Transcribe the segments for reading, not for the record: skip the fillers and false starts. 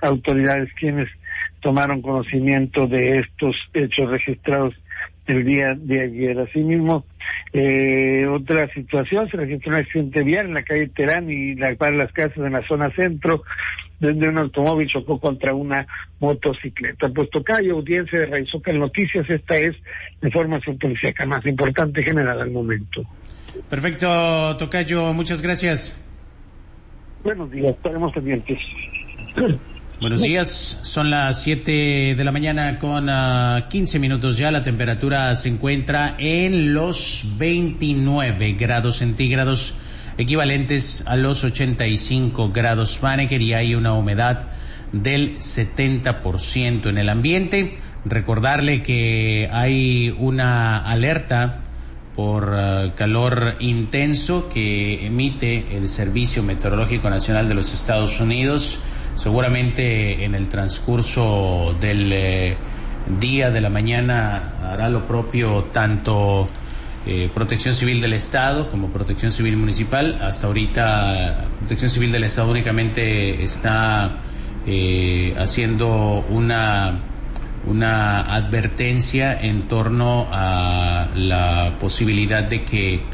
autoridades quienes tomaron conocimiento de estos hechos registrados el día de ayer. Asimismo, otra situación, se registró un accidente vial en la calle Terán y las casas en la zona centro, donde un automóvil chocó contra una motocicleta. Pues tocayo, audiencia de Radio Zócalo Noticias, esta es la información policíaca más importante generada al momento. Perfecto, tocayo, muchas gracias. Buenos días, estaremos pendientes. Buenos días, son las 7 de la mañana con 15 minutos ya. La temperatura se encuentra en los 29 grados centígrados, equivalentes a los 85 grados Fahrenheit, y hay una humedad del 70% en el ambiente. Recordarle que hay una alerta por calor intenso que emite el Servicio Meteorológico Nacional de los Estados Unidos. Seguramente en el transcurso del día de la mañana hará lo propio tanto Protección Civil del Estado como Protección Civil Municipal. Hasta ahorita Protección Civil del Estado únicamente está haciendo una advertencia en torno a la posibilidad de que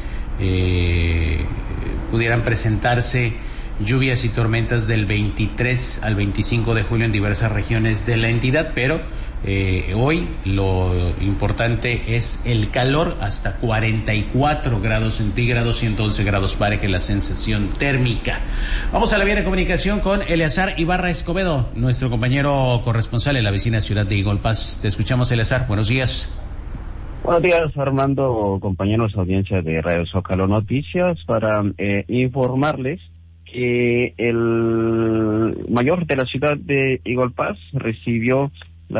pudieran presentarse lluvias y tormentas del 23 al 25 de julio en diversas regiones de la entidad, pero hoy lo importante es el calor, hasta 44 grados centígrados, 111 grados Fahrenheit la sensación térmica. Vamos a la vía de comunicación con Eleazar Ibarra Escobedo, nuestro compañero corresponsal en la vecina ciudad de Eagle Pass. Te escuchamos, Eleazar, buenos días. Buenos días, Armando, compañeros, audiencia de Radio Zócalo Noticias, para informarles que el mayor de la ciudad de Eagle Pass recibió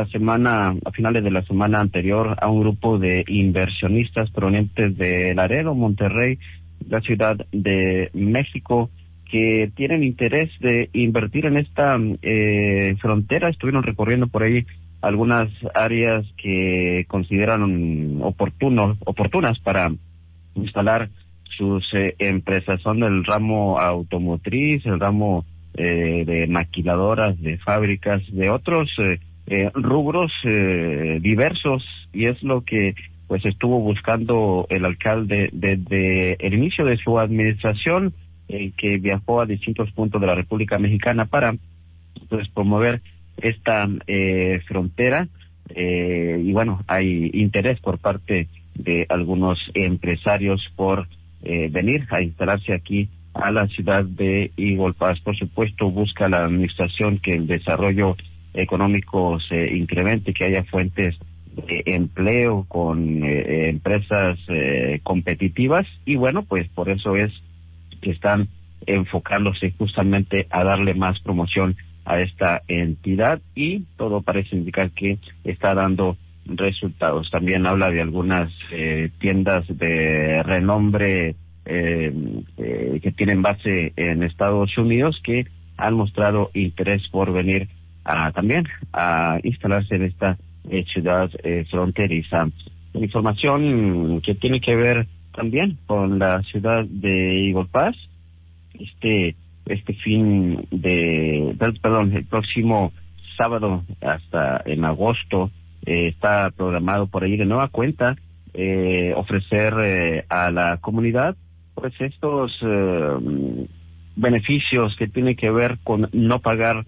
a finales de la semana anterior a un grupo de inversionistas provenientes de Laredo, Monterrey, la Ciudad de México, que tienen interés de invertir en esta frontera. Estuvieron recorriendo por ahí algunas áreas que consideran oportunas para instalar sus empresas. Son del ramo automotriz, el ramo de maquiladoras, de fábricas, de otros rubros diversos, y es lo que pues estuvo buscando el alcalde desde el inicio de su administración, que viajó a distintos puntos de la República Mexicana para pues promover esta frontera, y bueno, hay interés por parte de algunos empresarios por venir a instalarse aquí a la ciudad de Eagle Pass. Por supuesto, busca la administración que el desarrollo económico se incremente, que haya fuentes de empleo con empresas competitivas, y bueno, pues por eso es que están enfocándose justamente a darle más promoción a esta entidad, y todo parece indicar que está dando resultados. También habla de algunas tiendas de renombre que tienen base en Estados Unidos, que han mostrado interés por venir también a instalarse en esta ciudad fronteriza. Información que tiene que ver también con la ciudad de Eagle Pass. El próximo sábado, hasta en agosto, está programado por ahí de nueva cuenta ofrecer a la comunidad pues estos beneficios que tienen que ver con no pagar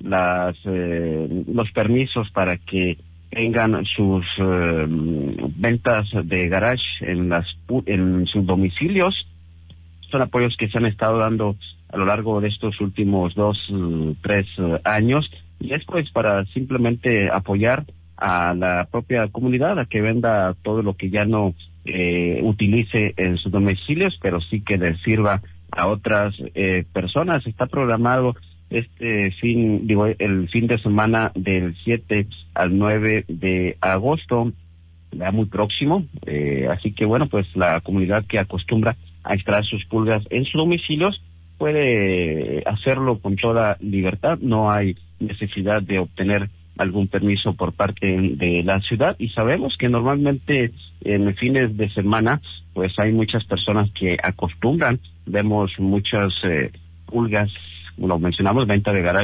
los permisos para que tengan sus ventas de garage en sus domicilios. Son apoyos que se han estado dando a lo largo de estos últimos 2-3 años, y es pues para simplemente apoyar a la propia comunidad a que venda todo lo que ya no utilice en sus domicilios, pero sí que les sirva a otras personas. Está programado el fin de semana del 7 al 9 de agosto, ya muy próximo, así que bueno, pues la comunidad que acostumbra a instalar sus pulgas en sus domicilios puede hacerlo con toda libertad. No hay necesidad de obtener algún permiso por parte de la ciudad, y sabemos que normalmente en fines de semana pues hay muchas personas que acostumbran, vemos muchas pulgas, como mencionamos, venta de garage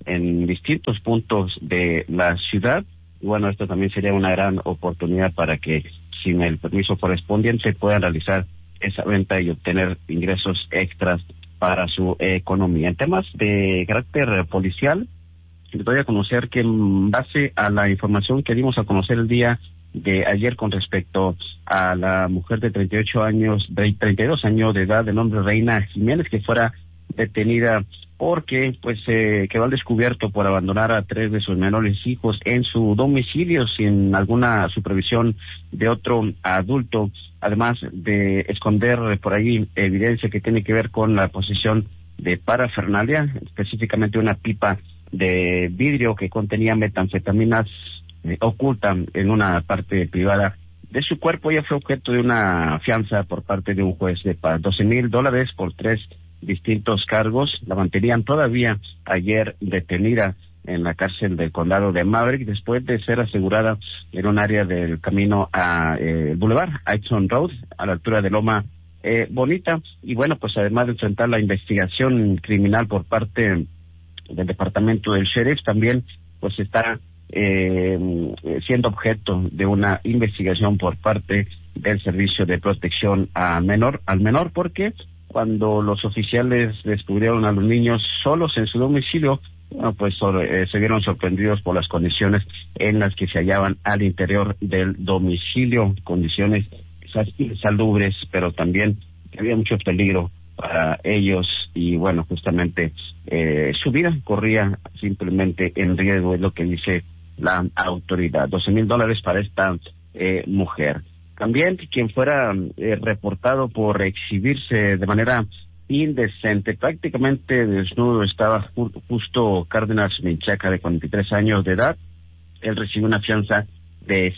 en distintos puntos de la ciudad. Y bueno, esto también sería una gran oportunidad para que, sin el permiso correspondiente, puedan realizar esa venta y obtener ingresos extras para su economía. En temas de carácter policial, les doy a conocer que en base a la información que dimos a conocer el día de ayer con respecto a la mujer de 32 años de edad, de nombre Reina Jiménez, que fuera detenida porque quedó al descubierto por abandonar a 3 de sus menores hijos en su domicilio sin alguna supervisión de otro adulto, además de esconder por ahí evidencia que tiene que ver con la posesión de parafernalia, específicamente una pipa de vidrio que contenía metanfetaminas oculta en una parte privada de su cuerpo. Ella fue objeto de una fianza por parte de un juez de paz, $12,000 por 3 distintos cargos. La mantenían todavía ayer detenida en la cárcel del condado de Maverick después de ser asegurada en un área del camino a el Boulevard Hudson Road, a la altura de Loma Bonita. Y bueno, pues además de enfrentar la investigación criminal por parte del departamento del sheriff, también pues está siendo objeto de una investigación por parte del Servicio de Protección al Menor, porque cuando los oficiales descubrieron a los niños solos en su domicilio, bueno, pues se vieron sorprendidos por las condiciones en las que se hallaban al interior del domicilio, condiciones quizás insalubres, pero también había mucho peligro para ellos y bueno, justamente su vida corría simplemente en riesgo, es lo que dice la autoridad. $12,000 para esta mujer. También quien fuera reportado por exhibirse de manera indecente, prácticamente desnudo, estaba Justo Cárdenas Menchaca, de 43 años de edad. Él recibió una fianza de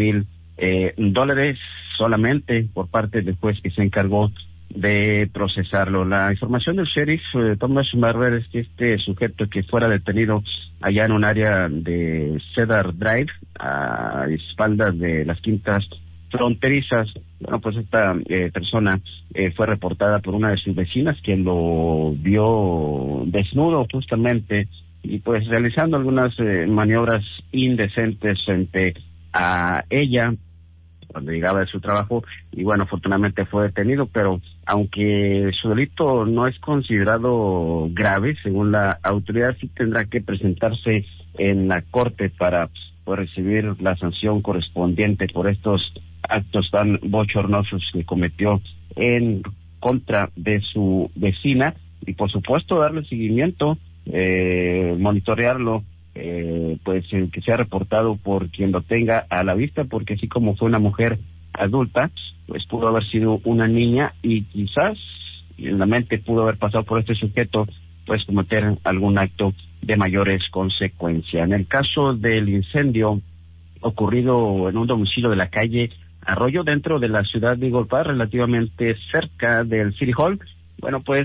$5,000 solamente por parte del juez que se encargó de procesarlo. La información del sheriff Thomas Barber es que este sujeto que fuera detenido allá en un área de Cedar Drive, a espaldas de las quintas fronterizas, bueno, pues esta persona fue reportada por una de sus vecinas, quien lo vio desnudo justamente y pues realizando algunas maniobras indecentes frente a ella cuando llegaba de su trabajo, y bueno, afortunadamente fue detenido, pero aunque su delito no es considerado grave, según la autoridad, sí tendrá que presentarse en la corte para recibir la sanción correspondiente por estos actos tan bochornosos que cometió en contra de su vecina, y por supuesto darle seguimiento, monitorearlo, que sea reportado por quien lo tenga a la vista, porque así como fue una mujer adulta, pues pudo haber sido una niña y quizás en la mente pudo haber pasado por este sujeto, pues cometer algún acto de mayores consecuencias. En el caso del incendio ocurrido en un domicilio de la calle Arroyo, dentro de la ciudad de Eagle Pass, relativamente cerca del City Hall, bueno, pues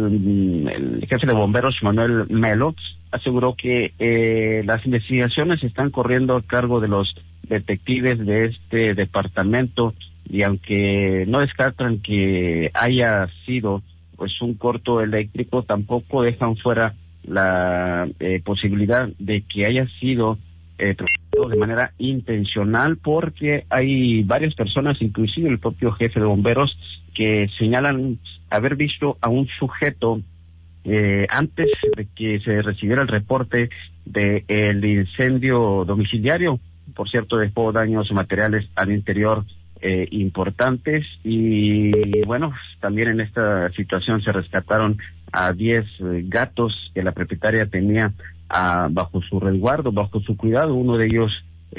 el jefe de bomberos, Manuel Melo, aseguró que las investigaciones están corriendo a cargo de los detectives de este departamento, y aunque no descartan que haya sido pues un corto eléctrico, tampoco dejan fuera la posibilidad de que haya sido de manera intencional, porque hay varias personas, inclusive el propio jefe de bomberos, que señalan haber visto a un sujeto antes de que se recibiera el reporte del incendio domiciliario. Por cierto, dejó daños materiales al interior importantes, y bueno, también en esta situación se rescataron a 10 gatos que la propietaria tenía bajo su resguardo, bajo su cuidado. Uno de ellos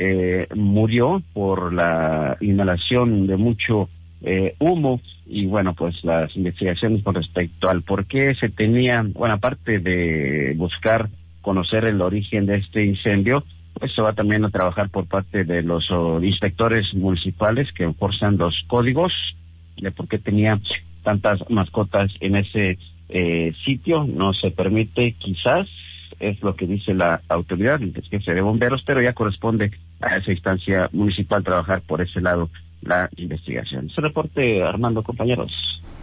murió por la inhalación de mucho humo, y bueno, pues las investigaciones con respecto al por qué se tenía, bueno, aparte de buscar conocer el origen de este incendio, pues se va también a trabajar por parte de los inspectores municipales que enforzan los códigos de por qué tenía tantas mascotas en ese sitio. No se permite, quizás, es lo que dice la autoridad, el jefe de bomberos, pero ya corresponde a esa instancia municipal trabajar por ese lado la investigación. Ese reporte, Armando, compañeros.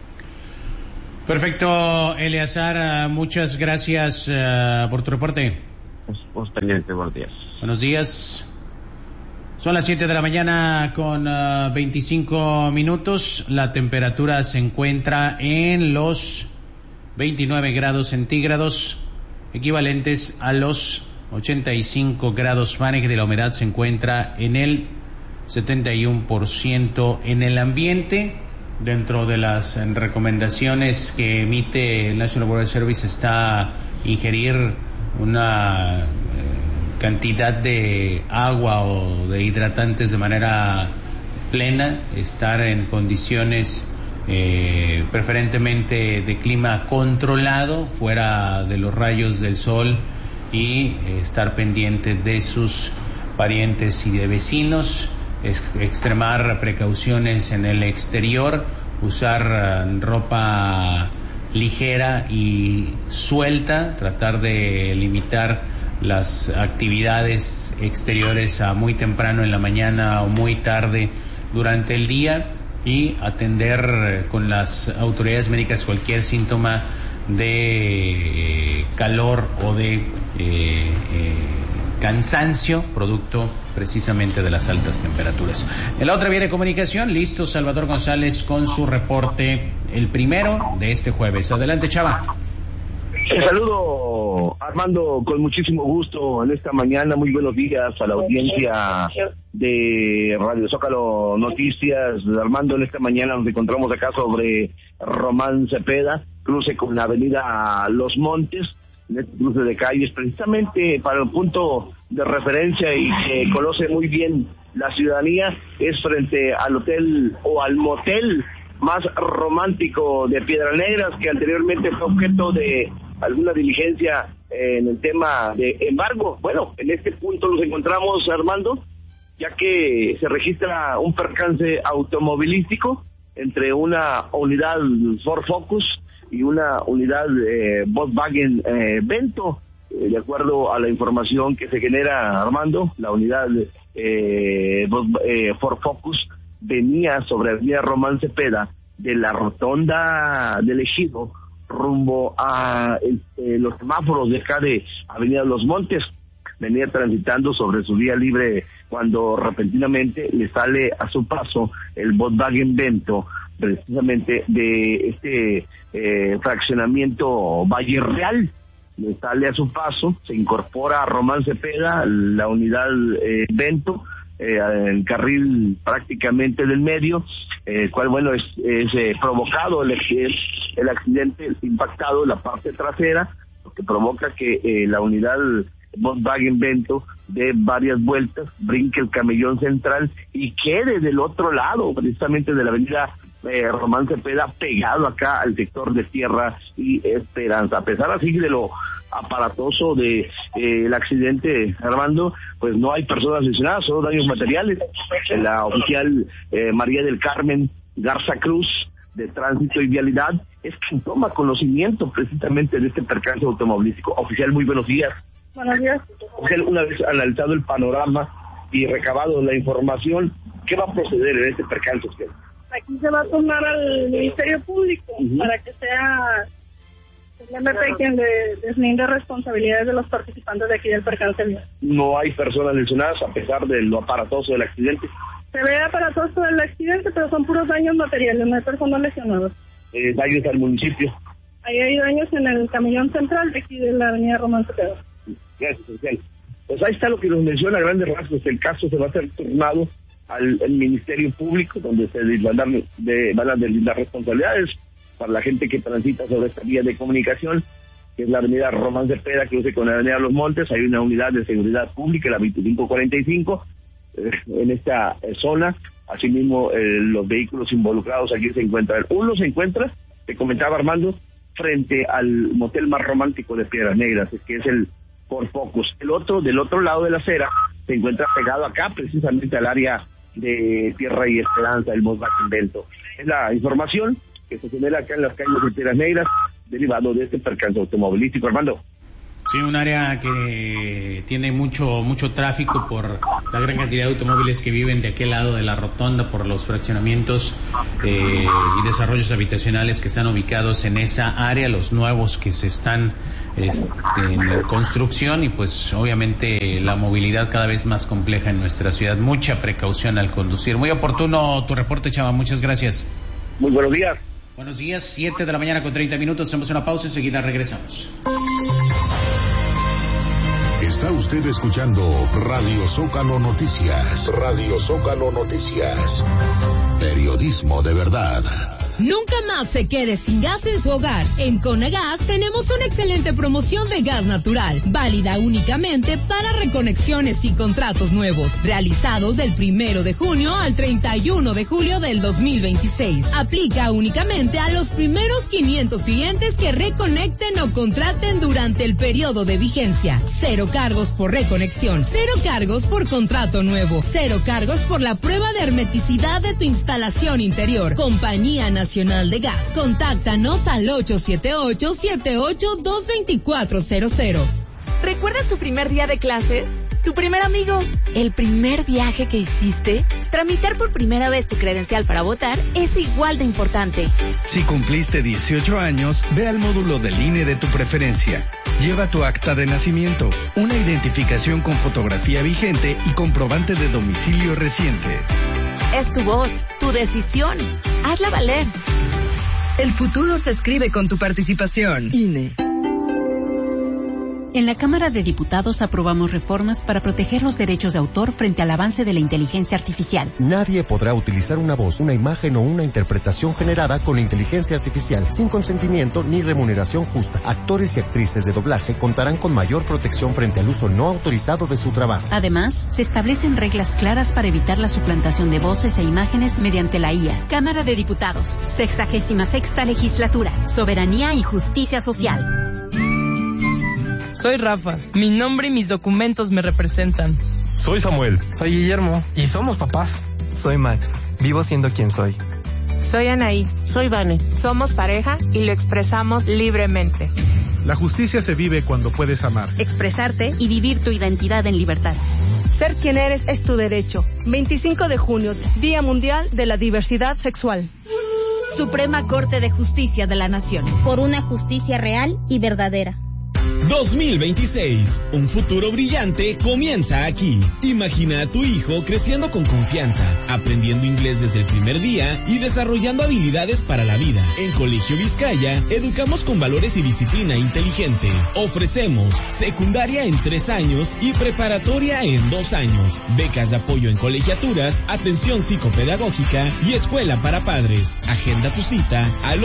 Perfecto, Eleazar, muchas gracias por tu reporte. Estamos pendientes. Buenos días. Buenos días. Son las 7 de la mañana con 25 minutos. La temperatura se encuentra en los 29 grados centígrados, equivalentes a los 85 grados Fahrenheit. La humedad se encuentra en el 71% en el ambiente. Dentro de las recomendaciones que emite el National Weather Service está ingerir una cantidad de agua o de hidratantes de manera plena, estar en condiciones preferentemente de clima controlado, fuera de los rayos del sol, y estar pendiente de sus parientes y de vecinos, extremar precauciones en el exterior, usar ropa ligera y suelta, tratar de limitar las actividades exteriores a muy temprano en la mañana o muy tarde durante el día, y atender con las autoridades médicas cualquier síntoma de calor o de cansancio producto precisamente de las altas temperaturas. En la otra vía de comunicación, listo Salvador González con su reporte, el primero de este jueves. Adelante, Chava. Te saludo, Armando, con muchísimo gusto en esta mañana. Muy buenos días a la audiencia de Radio Zócalo Noticias. Armando, en esta mañana nos encontramos acá sobre Román Cepeda, cruce con la avenida Los Montes, en este cruce de calles, precisamente para el punto de referencia y que conoce muy bien la ciudadanía, es frente al hotel o al motel más romántico de Piedras Negras, que anteriormente fue objeto de alguna diligencia en el tema de embargo. Bueno, en este punto nos encontramos, Armando, ya que se registra un percance automovilístico entre una unidad Ford Focus y una unidad Volkswagen Vento. De acuerdo a la información que se genera, Armando, la unidad Ford Focus venía sobre Avenida Román Cepeda de la rotonda del Ejido rumbo a los semáforos de acá de Avenida Los Montes. Venía transitando sobre su vía libre cuando repentinamente le sale a su paso el Volkswagen Vento, precisamente de este fraccionamiento Valle Real. Le sale a su paso, se incorpora a Román Cepeda, la unidad Vento, el carril prácticamente del medio, cual bueno es provocado el accidente, es impactado en la parte trasera, lo que provoca que la unidad Volkswagen Vento dé varias vueltas, brinque el camellón central y quede del otro lado, precisamente de la avenida Román Cepeda, pegado acá al sector de Tierra y Esperanza. A pesar así de lo aparatoso de el accidente, Armando, pues no hay personas lesionadas, solo daños materiales. La oficial María del Carmen Garza Cruz, de Tránsito y Vialidad, es quien toma conocimiento precisamente de este percance automovilístico. Oficial, muy buenos días. Buenos días. Oficial, una vez analizado el panorama y recabado la información, ¿qué va a proceder en este percance usted? Aquí se va a tomar al Ministerio Público para que sea el MP quien deslinde responsabilidades de los participantes de aquí del percance. No hay personas lesionadas a pesar de lo aparatoso del accidente. Se ve aparatoso del accidente, pero son puros daños materiales, no hay personas lesionadas. Daños al municipio. Ahí hay daños en el camellón central de aquí de la avenida Román Cepeda. Gracias, oficial. Pues ahí está lo que nos menciona a grandes rasgos. El caso se va a ser turnado al Ministerio Público, donde se van a deslindar responsabilidades para la gente que transita sobre esta vía de comunicación, que es la avenida Román Cepeda, que cruce con la avenida Los Montes. Hay una unidad de seguridad pública, la 2545, en esta zona. Asimismo, los vehículos involucrados aquí se encuentran. Uno se encuentra, te comentaba Armando, frente al motel más romántico de Piedras Negras, que es el Ford Focus. El otro, del otro lado de la acera, se encuentra pegado acá, precisamente al área de Tierra y Esperanza, el Volkswagen Vento. Es la información que se genera acá en las calles de Piedras Negras, derivado de este percance automovilístico. Armando. Sí, un área que tiene mucho tráfico por la gran cantidad de automóviles que viven de aquel lado de la rotonda, por los fraccionamientos y desarrollos habitacionales que están ubicados en esa área, los nuevos que se están en construcción, y pues obviamente la movilidad cada vez más compleja en nuestra ciudad. Mucha precaución al conducir. Muy oportuno tu reporte, Chava, muchas gracias. Muy buenos días. Buenos días, 7 de la mañana con 30 minutos, hacemos una pausa y enseguida regresamos. Está usted escuchando Radio Zócalo Noticias. Radio Zócalo Noticias. Periodismo de verdad. Nunca más se quede sin gas en su hogar. En Conagas tenemos una excelente promoción de gas natural, válida únicamente para reconexiones y contratos nuevos, realizados del 1 de junio al 31 de julio del 2026. Aplica únicamente a los primeros 500 clientes que reconecten o contraten durante el periodo de vigencia. 0 cargos por reconexión, 0 cargos por contrato nuevo, 0 cargos por la prueba de hermeticidad de tu instalación interior. Compañía Nacional de Gas. Contáctanos al 878-78-22400. ¿Recuerdas tu primer día de clases? ¿Tu primer amigo? ¿El primer viaje que hiciste? Tramitar por primera vez tu credencial para votar es igual de importante. Si cumpliste 18 años, ve al módulo del INE de tu preferencia. Lleva tu acta de nacimiento, una identificación con fotografía vigente y comprobante de domicilio reciente. Es tu voz, tu decisión. Hazla valer. El futuro se escribe con tu participación. INE. En la Cámara de Diputados aprobamos reformas para proteger los derechos de autor frente al avance de la inteligencia artificial. Nadie podrá utilizar una voz, una imagen o una interpretación generada con inteligencia artificial sin consentimiento ni remuneración justa. Actores y actrices de doblaje contarán con mayor protección frente al uso no autorizado de su trabajo. Además, se establecen reglas claras para evitar la suplantación de voces e imágenes mediante la IA. Cámara de Diputados, 66ª Legislatura, Soberanía y Justicia Social. Soy Rafa. Mi nombre y mis documentos me representan. Soy Samuel. Soy Guillermo. Y somos papás. Soy Max. Vivo siendo quien soy. Soy Anaí. Soy Vane. Somos pareja y lo expresamos libremente. La justicia se vive cuando puedes amar, expresarte y vivir tu identidad en libertad. Ser quien eres es tu derecho. 25 de junio, Día Mundial de la Diversidad Sexual. Suprema Corte de Justicia de la Nación. Por una justicia real y verdadera. 2026. Un futuro brillante comienza aquí. Imagina a tu hijo creciendo con confianza, aprendiendo inglés desde el primer día y desarrollando habilidades para la vida. En Colegio Vizcaya, educamos con valores y disciplina inteligente. Ofrecemos secundaria en 3 años y preparatoria en 2 años. Becas de apoyo en colegiaturas, atención psicopedagógica y escuela para padres. Agenda tu cita al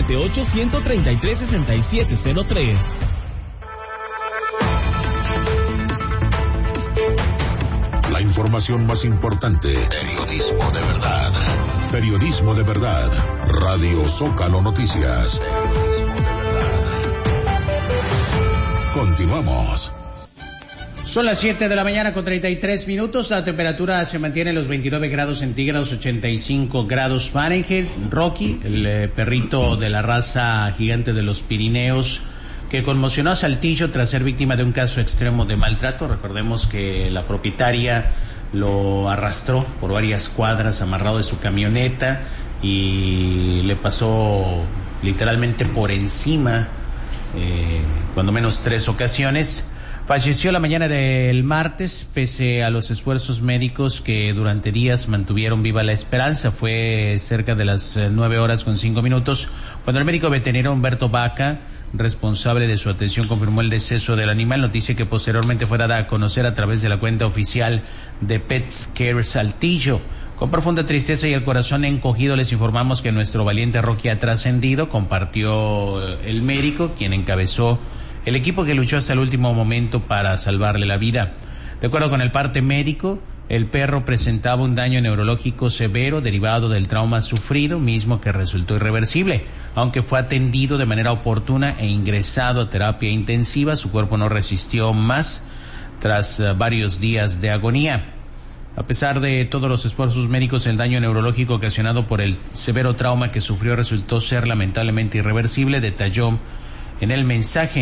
878-133-6703. La información más importante. Periodismo de verdad. Periodismo de verdad. Radio Zócalo Noticias. Continuamos. Son las 7 de la mañana con 33 minutos. La temperatura se mantiene en los 29 grados centígrados, 85 grados Fahrenheit. Rocky, el perrito de la raza gigante de los Pirineos, que conmocionó a Saltillo tras ser víctima de un caso extremo de maltrato. Recordemos que la propietaria lo arrastró por varias cuadras amarrado de su camioneta y le pasó literalmente por encima, cuando menos 3 ocasiones. Falleció la mañana del martes, pese a los esfuerzos médicos que durante días mantuvieron viva la esperanza. Fue cerca de las 9:05 cuando el médico veterinario Humberto Vaca, responsable de su atención, confirmó el deceso del animal, noticia que posteriormente fue dada a conocer a través de la cuenta oficial de Pets Care Saltillo. Con profunda tristeza y el corazón encogido les informamos que nuestro valiente Rocky ha trascendido, compartió el médico, quien encabezó el equipo que luchó hasta el último momento para salvarle la vida. De acuerdo con el parte médico, el perro presentaba un daño neurológico severo derivado del trauma sufrido, mismo que resultó irreversible. Aunque fue atendido de manera oportuna e ingresado a terapia intensiva, su cuerpo no resistió más tras varios días de agonía. A pesar de todos los esfuerzos médicos, el daño neurológico ocasionado por el severo trauma que sufrió resultó ser lamentablemente irreversible, detalló en el mensaje.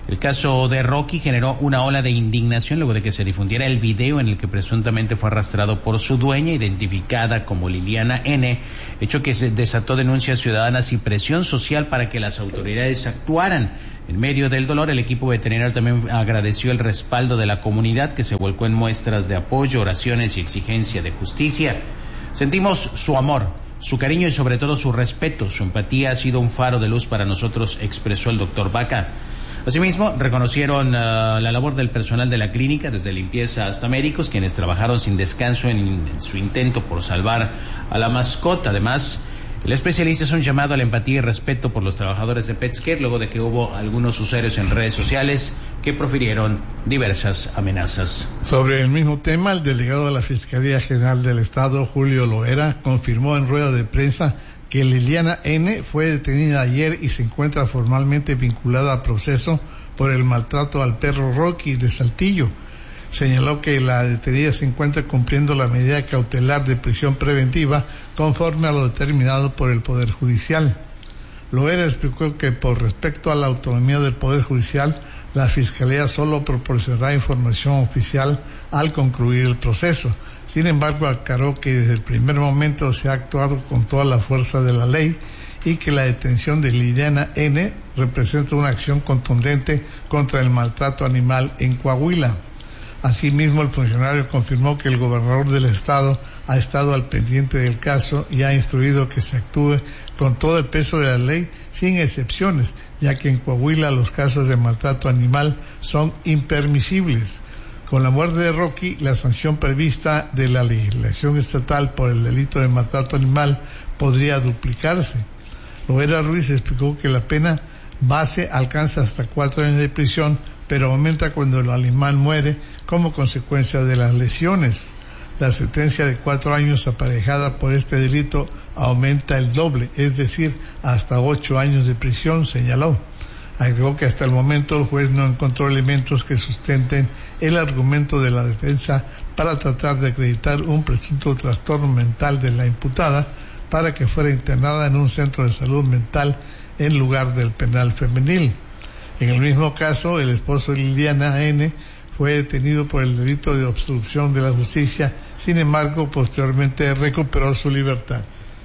El caso de Rocky generó una ola de indignación luego de que se difundiera el video en el que presuntamente fue arrastrado por su dueña, identificada como Liliana N., hecho que se desató denuncias ciudadanas y presión social para que las autoridades actuaran. En medio del dolor, el equipo veterinario también agradeció el respaldo de la comunidad, que se volcó en muestras de apoyo, oraciones y exigencia de justicia. Sentimos su amor, su cariño y sobre todo su respeto. Su empatía ha sido un faro de luz para nosotros, expresó el doctor Vaca. Asimismo, reconocieron la labor del personal de la clínica, desde limpieza hasta médicos, quienes trabajaron sin descanso en su intento por salvar a la mascota. Además, el especialista hizo un llamado a la empatía y respeto por los trabajadores de PetScare, luego de que hubo algunos usuarios en redes sociales que profirieron diversas amenazas. Sobre el mismo tema, el delegado de la Fiscalía General del Estado, Julio Loera, confirmó en rueda de prensa que Liliana N. fue detenida ayer y se encuentra formalmente vinculada a proceso por el maltrato al perro Rocky de Saltillo. Señaló que la detenida se encuentra cumpliendo la medida cautelar de prisión preventiva conforme a lo determinado por el Poder Judicial. Loera explicó que por respecto a la autonomía del Poder Judicial, la Fiscalía solo proporcionará información oficial al concluir el proceso. Sin embargo, aclaró que desde el primer momento se ha actuado con toda la fuerza de la ley y que la detención de Liliana N. representa una acción contundente contra el maltrato animal en Coahuila. Asimismo, el funcionario confirmó que el gobernador del estado ha estado al pendiente del caso y ha instruido que se actúe con todo el peso de la ley, sin excepciones, ya que en Coahuila los casos de maltrato animal son impermisibles. Con la muerte de Rocky, la sanción prevista de la legislación estatal por el delito de maltrato animal podría duplicarse. Loera Ruiz explicó que la pena base alcanza hasta 4 años de prisión, pero aumenta cuando el animal muere como consecuencia de las lesiones. La sentencia de 4 años aparejada por este delito aumenta el doble, es decir, hasta 8 años de prisión, señaló. Agregó que hasta el momento el juez no encontró elementos que sustenten el argumento de la defensa para tratar de acreditar un presunto trastorno mental de la imputada para que fuera internada en un centro de salud mental en lugar del penal femenil. En el mismo caso, el esposo de Liliana N. fue detenido por el delito de obstrucción de la justicia, sin embargo, posteriormente recuperó su libertad.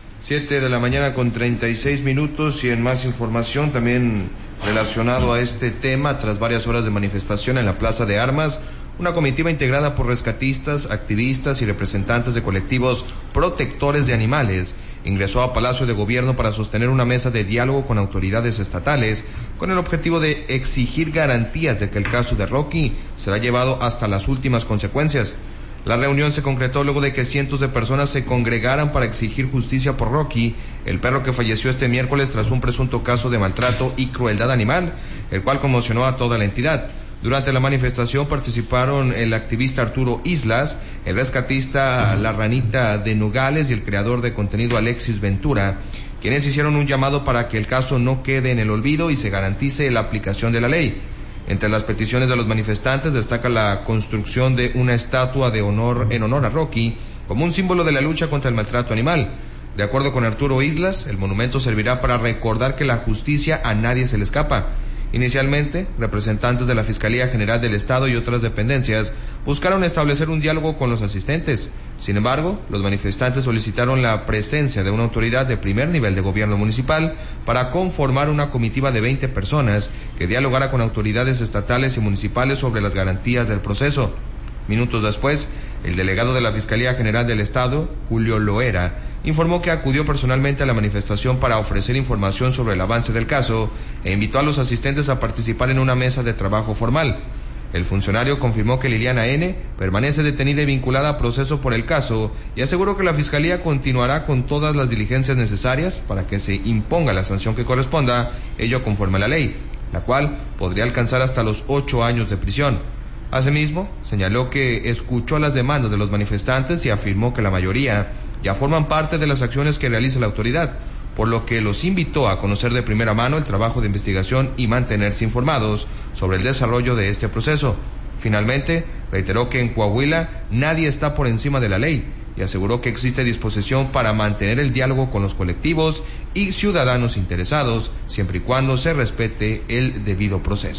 7:36 a.m. y en más información también relacionado a este tema, tras varias horas de manifestación en la Plaza de Armas, una comitiva integrada por rescatistas, activistas y representantes de colectivos protectores de animales ingresó a Palacio de Gobierno para sostener una mesa de diálogo con autoridades estatales con el objetivo de exigir garantías de que el caso de Rocky será llevado hasta las últimas consecuencias. La reunión se concretó luego de que cientos de personas se congregaran para exigir justicia por Rocky, el perro que falleció este miércoles tras un presunto caso de maltrato y crueldad animal, el cual conmocionó a toda la entidad. Durante la manifestación participaron el activista Arturo Islas, el rescatista La Ranita de Nogales y el creador de contenido Alexis Ventura, quienes hicieron un llamado para que el caso no quede en el olvido y se garantice la aplicación de la ley. Entre las peticiones de los manifestantes destaca la construcción de una estatua en honor a Rocky como un símbolo de la lucha contra el maltrato animal. De acuerdo con Arturo Islas, el monumento servirá para recordar que la justicia a nadie se le escapa. Inicialmente, representantes de la Fiscalía General del Estado y otras dependencias buscaron establecer un diálogo con los asistentes. Sin embargo, los manifestantes solicitaron la presencia de una autoridad de primer nivel de gobierno municipal para conformar una comitiva de 20 personas que dialogara con autoridades estatales y municipales sobre las garantías del proceso. Minutos después, el delegado de la Fiscalía General del Estado, Julio Loera, informó que acudió personalmente a la manifestación para ofrecer información sobre el avance del caso e invitó a los asistentes a participar en una mesa de trabajo formal. El funcionario confirmó que Liliana N. permanece detenida y vinculada a proceso por el caso y aseguró que la Fiscalía continuará con todas las diligencias necesarias para que se imponga la sanción que corresponda, ello conforme a la ley, la cual podría alcanzar hasta los 8 años de prisión. Asimismo, señaló que escuchó las demandas de los manifestantes y afirmó que la mayoría ya forman parte de las acciones que realiza la autoridad, por lo que los invitó a conocer de primera mano el trabajo de investigación y mantenerse informados sobre el desarrollo de este proceso. Finalmente, reiteró que en Coahuila nadie está por encima de la ley y aseguró que existe disposición para mantener el diálogo con los colectivos y ciudadanos interesados, siempre y cuando se respete el debido proceso.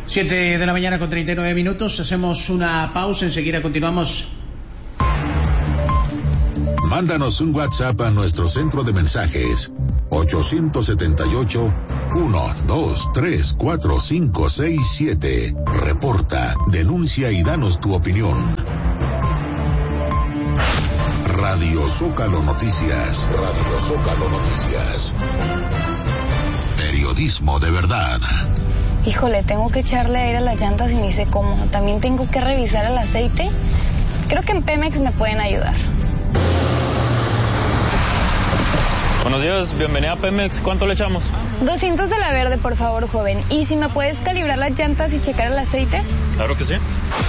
7 de la mañana con 39 minutos. Hacemos una pausa, enseguida continuamos. Mándanos un WhatsApp a nuestro centro de mensajes 878-123-4567. Reporta, denuncia y danos tu opinión. Radio Zócalo Noticias. Radio Zócalo Noticias. Periodismo de verdad. Híjole, tengo que echarle aire a las llantas y ni sé cómo. También tengo que revisar el aceite. Creo que en Pemex me pueden ayudar. Buenos días, bienvenida a Pemex. ¿Cuánto le echamos? 200 de la verde, por favor, joven. ¿Y si me puedes calibrar las llantas y checar el aceite? Claro que sí.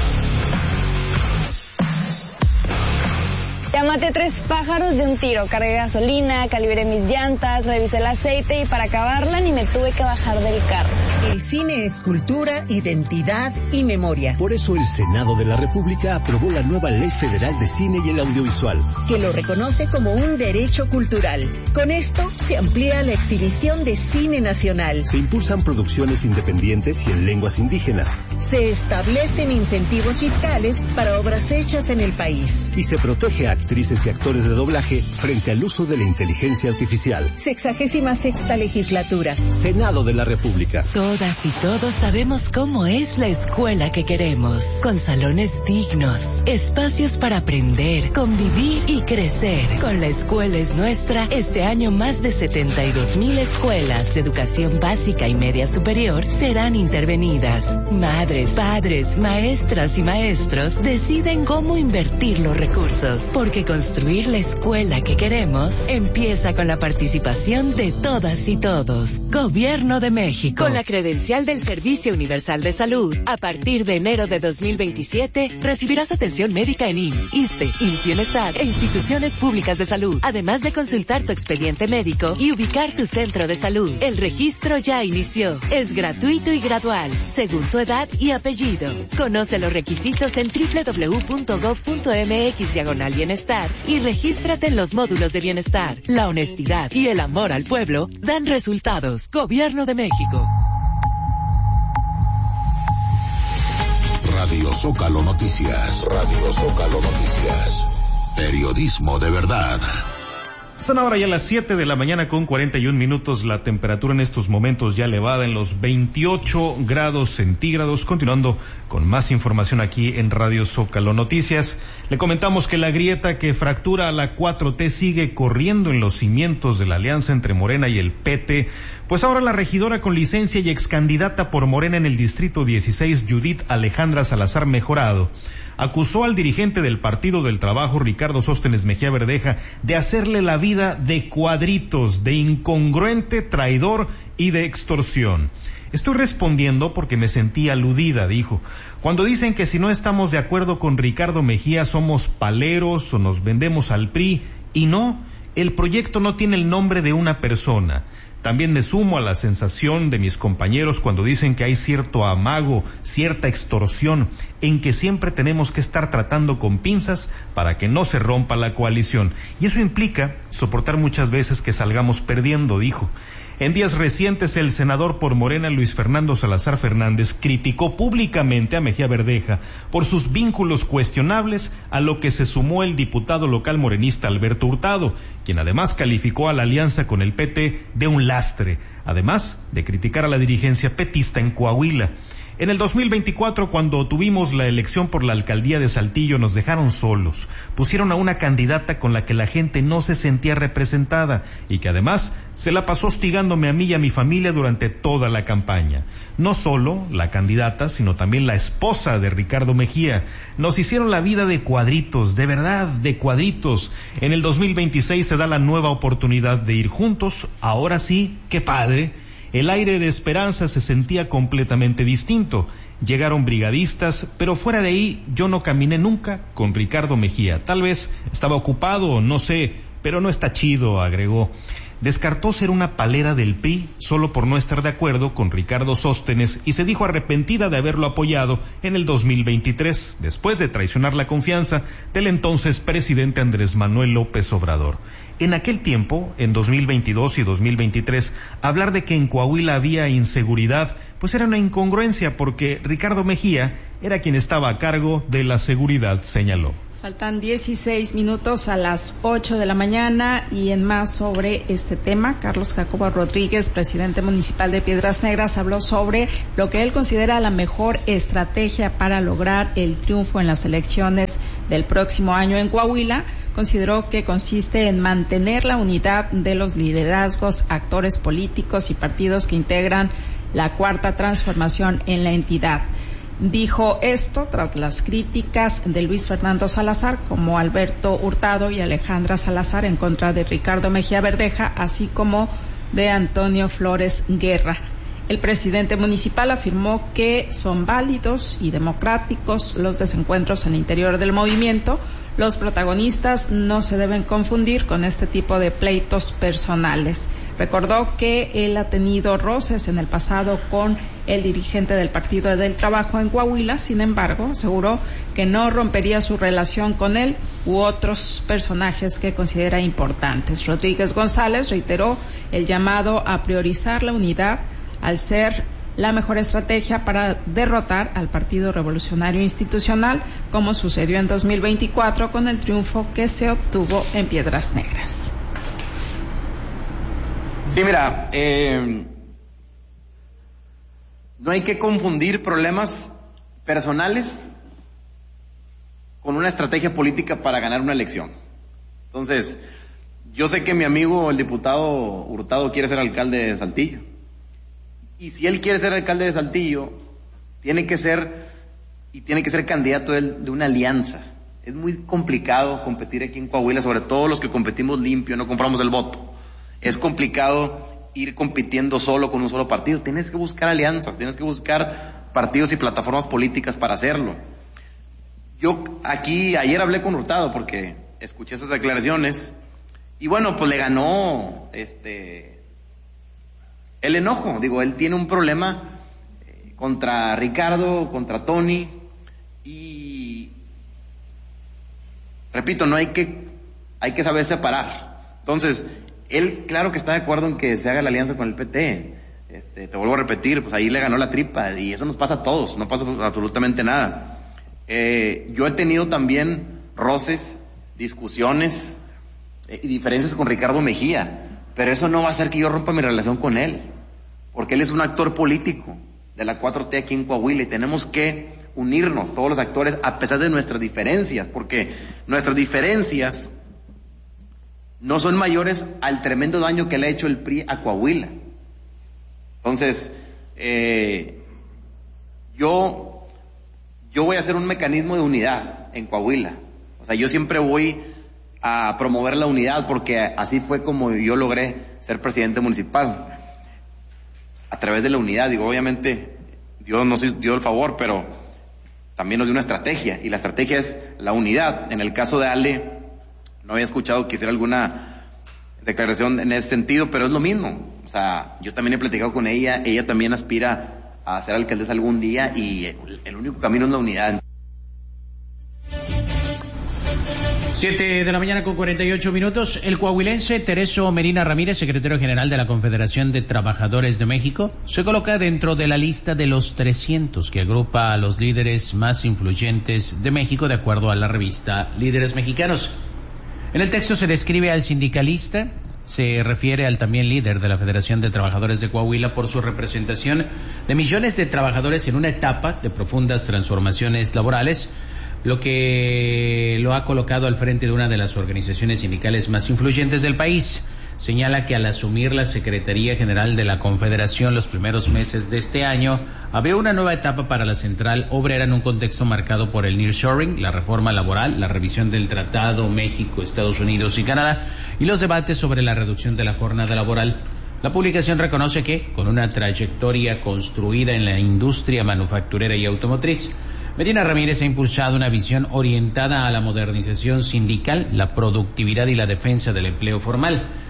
Ya maté 3 pájaros de un tiro. Cargué gasolina, calibré mis llantas, revisé el aceite y para acabarla ni me tuve que bajar del carro. El cine es cultura, identidad y memoria. Por eso el Senado de la República aprobó la nueva Ley Federal de Cine y el Audiovisual, que lo reconoce como un derecho cultural. Con esto se amplía la exhibición de cine nacional. Se impulsan producciones independientes y en lenguas indígenas. Se establecen incentivos fiscales para obras hechas en el país. Y se protege a actrices y actores de doblaje frente al uso de la inteligencia artificial. 66ª legislatura. Senado de la República. Todas y todos sabemos cómo es la escuela que queremos. Con salones dignos, espacios para aprender, convivir y crecer. Con La Escuela es Nuestra, este año más de 72,000 escuelas de educación básica y media superior serán intervenidas. Madres, padres, maestras y maestros deciden cómo invertir los recursos. Porque construir la escuela que queremos empieza con la participación de todas y todos. Gobierno de México. Con la credencial del Servicio Universal de Salud, a partir de enero de 2027, recibirás atención médica en IMSS, ISSSTE, IMSS Bienestar e instituciones públicas de salud, además de consultar tu expediente médico y ubicar tu centro de salud. El registro ya inició. Es gratuito y gradual, según tu edad y apellido. Conoce los requisitos en www.gov.mx/bienestar y regístrate en los módulos de bienestar. La honestidad y el amor al pueblo dan resultados. Gobierno de México. Radio Zócalo Noticias. Radio Zócalo Noticias. Periodismo de verdad. Son ahora ya las 7 de la mañana con 41 minutos. La temperatura en estos momentos ya elevada en los 28 grados centígrados. Continuando con más información aquí en Radio Zócalo Noticias. Le comentamos que la grieta que fractura a la 4T sigue corriendo en los cimientos de la alianza entre Morena y el PT. Pues ahora la regidora con licencia y excandidata por Morena en el Distrito 16, Judith Alejandra Salazar Mejorado, acusó al dirigente del Partido del Trabajo, Ricardo Sóstenes Mejía Verdeja, de hacerle la vida de cuadritos, de incongruente, traidor y de extorsión. Estoy respondiendo porque me sentí aludida, dijo. Cuando dicen que si no estamos de acuerdo con Ricardo Mejía somos paleros o nos vendemos al PRI, y no, el proyecto no tiene el nombre de una persona. También me sumo a la sensación de mis compañeros cuando dicen que hay cierto amago, cierta extorsión, en que siempre tenemos que estar tratando con pinzas para que no se rompa la coalición. Y eso implica soportar muchas veces que salgamos perdiendo, dijo. En días recientes, el senador por Morena, Luis Fernando Salazar Fernández, criticó públicamente a Mejía Verdeja por sus vínculos cuestionables, a lo que se sumó el diputado local morenista Alberto Hurtado, quien además calificó a la alianza con el PT de un lastre, además de criticar a la dirigencia petista en Coahuila. En el 2024, cuando tuvimos la elección por la alcaldía de Saltillo, nos dejaron solos. Pusieron a una candidata con la que la gente no se sentía representada y que además se la pasó hostigándome a mí y a mi familia durante toda la campaña. No solo la candidata, sino también la esposa de Ricardo Mejía. Nos hicieron la vida de cuadritos, de verdad, de cuadritos. En el 2026 se da la nueva oportunidad de ir juntos. Ahora sí, qué padre. El aire de esperanza se sentía completamente distinto. Llegaron brigadistas, pero fuera de ahí yo no caminé nunca con Ricardo Mejía. Tal vez estaba ocupado, no sé, pero no está chido, agregó. descartó ser una palera del PRI solo por no estar de acuerdo con Ricardo Sóstenes y se dijo arrepentida de haberlo apoyado en el 2023, después de traicionar la confianza del entonces presidente Andrés Manuel López Obrador. En aquel tiempo, en 2022 y 2023, hablar de que en Coahuila había inseguridad, pues era una incongruencia porque Ricardo Mejía era quien estaba a cargo de la seguridad, señaló. Faltan 16 minutos a las 8 de la mañana y en más sobre este tema, Carlos Jacobo Rodríguez, presidente municipal de Piedras Negras, habló sobre lo que él considera la mejor estrategia para lograr el triunfo en las elecciones del próximo año en Coahuila. Consideró que consiste en mantener la unidad de los liderazgos, actores políticos y partidos que integran la Cuarta Transformación en la entidad. Dijo esto tras las críticas de Luis Fernando Salazar, como Alberto Hurtado y Alejandra Salazar, en contra de Ricardo Mejía Verdeja, así como de Antonio Flores Guerra. El presidente municipal afirmó que son válidos y democráticos los desencuentros en el interior del movimiento. Los protagonistas no se deben confundir con este tipo de pleitos personales. Recordó que él ha tenido roces en el pasado con el dirigente del Partido del Trabajo en Coahuila. Sin embargo, aseguró que no rompería su relación con él u otros personajes que considera importantes. Rodríguez González reiteró el llamado a priorizar la unidad al ser la mejor estrategia para derrotar al Partido Revolucionario Institucional, como sucedió en 2024 con el triunfo que se obtuvo en Piedras Negras. Sí, mira, no hay que confundir problemas personales con una estrategia política para ganar una elección. Entonces, yo sé que mi amigo el diputado Hurtado quiere ser alcalde de Saltillo. Y si él quiere ser alcalde de Saltillo, tiene que ser candidato de una alianza. Es muy complicado competir aquí en Coahuila, sobre todo los que competimos limpio, no compramos el voto. Es complicado ir compitiendo solo con un solo partido. Tienes que buscar alianzas, tienes que buscar partidos y plataformas políticas para hacerlo. Yo ayer hablé con Hurtado porque escuché esas declaraciones y bueno, pues le ganó el enojo. Digo, él tiene un problema contra Ricardo, contra Tony y repito, hay que saber separar. Entonces, él claro que está de acuerdo en que se haga la alianza con el PT. Te vuelvo a repetir, pues ahí le ganó la tripa y eso nos pasa a todos, no pasa absolutamente nada. Yo he tenido también roces, discusiones y diferencias con Ricardo Mejía, pero eso no va a hacer que yo rompa mi relación con él, porque él es un actor político de la 4T aquí en Coahuila y tenemos que unirnos todos los actores a pesar de nuestras diferencias, porque nuestras diferencias no son mayores al tremendo daño que le ha hecho el PRI a Coahuila. Entonces, yo voy a hacer un mecanismo de unidad en Coahuila. O sea, yo siempre voy a promover la unidad porque así fue como yo logré ser presidente municipal. A través de la unidad, digo, obviamente Dios nos dio el favor, pero también nos dio una estrategia y la estrategia es la unidad. En el caso de Ale, no había escuchado que hiciera alguna declaración en ese sentido, pero es lo mismo. O sea, yo también he platicado con ella también aspira a ser alcaldesa algún día y el único camino es la unidad. 7 de la mañana con 48 minutos. El coahuilense Tereso Medina Ramírez, secretario general de la Confederación de Trabajadores de México, se coloca dentro de la lista de los 300 que agrupa a los líderes más influyentes de México, de acuerdo a la revista Líderes Mexicanos. En el texto se describe al sindicalista, se refiere al también líder de la Federación de Trabajadores de Coahuila por su representación de millones de trabajadores en una etapa de profundas transformaciones laborales, lo que lo ha colocado al frente de una de las organizaciones sindicales más influyentes del país. Señala que al asumir la Secretaría General de la Confederación los primeros meses de este año, abrió una nueva etapa para la central obrera en un contexto marcado por el nearshoring, la reforma laboral, la revisión del Tratado México, Estados Unidos y Canadá y los debates sobre la reducción de la jornada laboral. La publicación reconoce que, con una trayectoria construida en la industria manufacturera y automotriz, Medina Ramírez ha impulsado una visión orientada a la modernización sindical, la productividad y la defensa del empleo formal.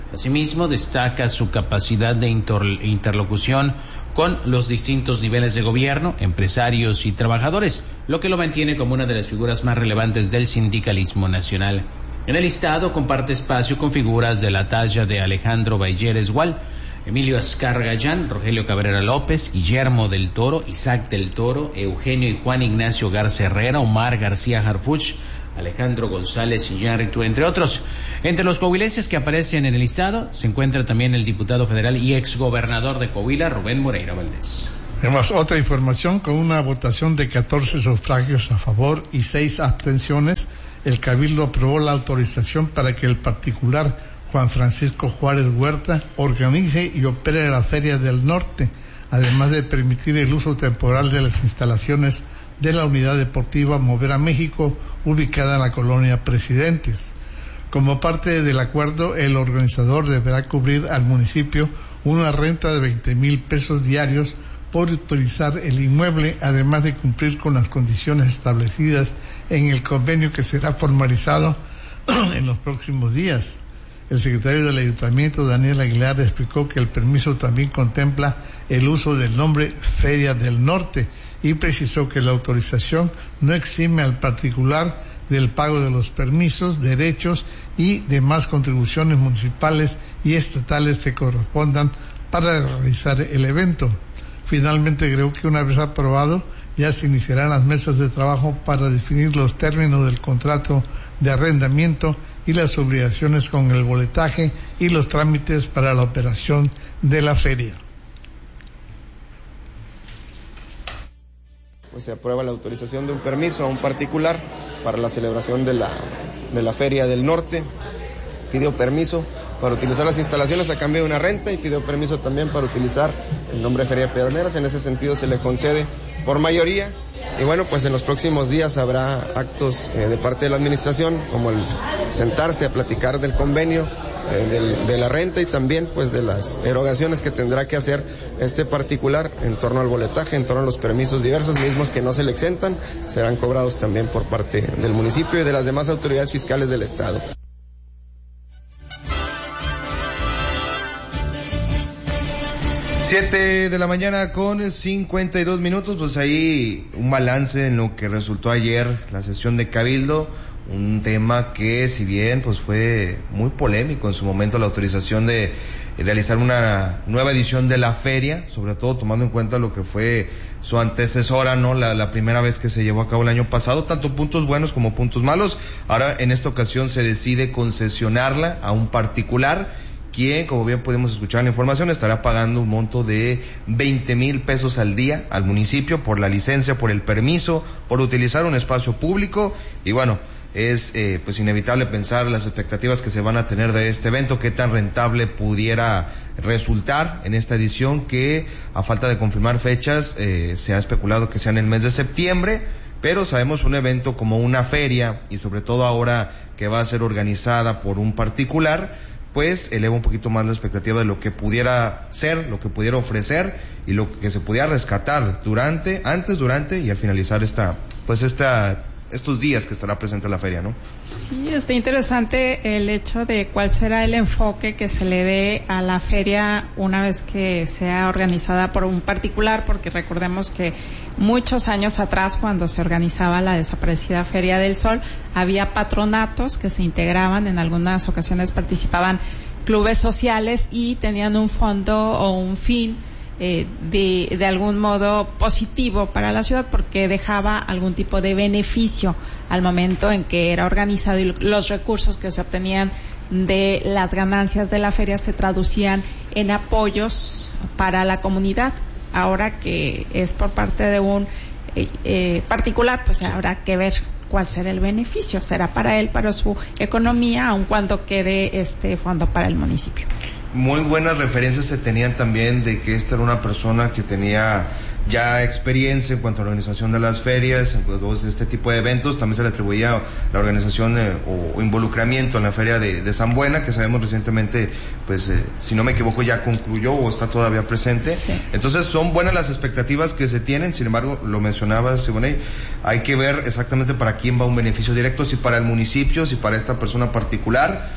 Asimismo, destaca su capacidad de interlocución con los distintos niveles de gobierno, empresarios y trabajadores, lo que lo mantiene como una de las figuras más relevantes del sindicalismo nacional. En el listado comparte espacio con figuras de la talla de Alejandro Bayeres Gual, Emilio Azcar Gallán, Rogelio Cabrera López, Guillermo del Toro, Isaac del Toro, Eugenio y Juan Ignacio Garza Herrera, Omar García Harfuch, Alejandro González Iñárritu, entre otros. Entre los coahuilenses que aparecen en el listado se encuentra también el diputado federal y exgobernador de Coahuila, Rubén Moreira Valdés. Además, otra información: con una votación de 14 sufragios a favor y 6 abstenciones, el Cabildo aprobó la autorización para que el particular Juan Francisco Juárez Huerta organice y opere la Feria del Norte, además de permitir el uso temporal de las instalaciones de la unidad deportiva Mover a México, ubicada en la colonia Presidentes. Como parte del acuerdo, el organizador deberá cubrir al municipio una renta de 20,000 pesos diarios por utilizar el inmueble, además de cumplir con las condiciones establecidas en el convenio que será formalizado en los próximos días. El secretario del Ayuntamiento, Daniel Aguilar, explicó que el permiso también contempla el uso del nombre Feria del Norte y precisó que la autorización no exime al particular del pago de los permisos, derechos y demás contribuciones municipales y estatales que correspondan para realizar el evento. Finalmente, creo que una vez aprobado, ya se iniciarán las mesas de trabajo para definir los términos del contrato de arrendamiento y las obligaciones con el boletaje y los trámites para la operación de la feria. Pues se aprueba la autorización de un permiso a un particular para la celebración de la Feria del Norte. Pidió permiso para utilizar las instalaciones a cambio de una renta y pidió permiso también para utilizar el nombre Feria Pedroneras. En ese sentido se le concede por mayoría. Y bueno, pues en los próximos días habrá actos de parte de la administración, como el sentarse a platicar del convenio, de la renta y también pues de las erogaciones que tendrá que hacer este particular en torno al boletaje, en torno a los permisos diversos, mismos que no se le exentan, serán cobrados también por parte del municipio y de las demás autoridades fiscales del Estado. 7 de la mañana con 52 minutos, pues ahí un balance en lo que resultó ayer la sesión de Cabildo, un tema que si bien pues fue muy polémico en su momento, la autorización de realizar una nueva edición de la feria, sobre todo tomando en cuenta lo que fue su antecesora, ¿no? La primera vez que se llevó a cabo el año pasado, tanto puntos buenos como puntos malos. Ahora en esta ocasión se decide concesionarla a un particular, quien, como bien podemos escuchar en la información, estará pagando un monto de 20,000 pesos al día al municipio por la licencia, por el permiso, por utilizar un espacio público. Y bueno, es pues inevitable pensar las expectativas que se van a tener de este evento, qué tan rentable pudiera resultar en esta edición, que a falta de confirmar fechas se ha especulado que sea en el mes de septiembre. Pero sabemos, un evento como una feria, y sobre todo ahora que va a ser organizada por un particular, pues eleva un poquito más la expectativa de lo que pudiera ser, lo que pudiera ofrecer y lo que se pudiera rescatar antes, durante y al finalizar estos días que estará presente la feria, ¿no? Sí, está interesante el hecho de cuál será el enfoque que se le dé a la feria una vez que sea organizada por un particular, porque recordemos que muchos años atrás, cuando se organizaba la desaparecida Feria del Sol, había patronatos que se integraban, en algunas ocasiones participaban clubes sociales y tenían un fondo o un fin de algún modo positivo para la ciudad, porque dejaba algún tipo de beneficio al momento en que era organizado, y los recursos que se obtenían de las ganancias de la feria se traducían en apoyos para la comunidad. Ahora que es por parte de un particular, pues habrá que ver cuál será el beneficio. Será para él, para su economía, aun cuando quede este fondo para el municipio. Muy buenas referencias se tenían también de que esta era una persona que tenía ya experiencia en cuanto a la organización de las ferias, en este tipo de eventos. También se le atribuía la organización o involucramiento en la feria de San Buena, que sabemos recientemente, pues si no me equivoco, ya concluyó o está todavía presente. Sí. Entonces son buenas las expectativas que se tienen. Sin embargo, lo mencionaba Siboney, hay que ver exactamente para quién va un beneficio directo, si para el municipio, si para esta persona particular,